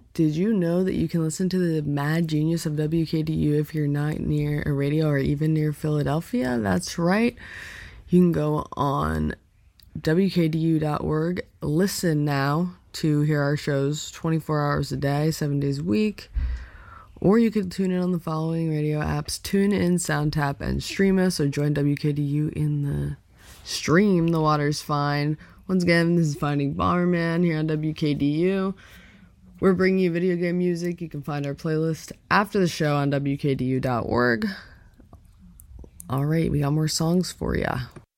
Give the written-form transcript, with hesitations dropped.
Did you know that you can listen to the mad genius of WKDU if you're not near a radio or even near Philadelphia? That's right. You can go on WKDU.org, listen now to hear our shows 24 hours a day, 7 days a week. Or you could tune in on the following radio apps: TuneIn, SoundTap, and Stream Us, or join WKDU in the stream. The water's fine. Once again, this is Finding Bomberman here on WKDU. We're bringing you video game music. You can find our playlist after the show on WKDU.org. All right, we got more songs for ya.